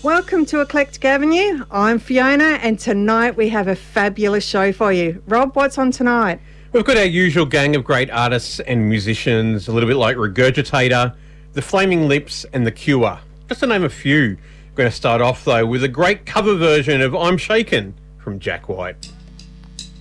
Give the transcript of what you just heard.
Welcome to Eclectic Avenue. I'm Fiona, and tonight we have a fabulous show for you. Rob, what's on tonight? We've got our usual gang of great artists and musicians, a little bit like Regurgitator, The Flaming Lips and The Cure. Just to name a few. We're going to start off, though, with a great cover version of I'm Shaken from Jack White.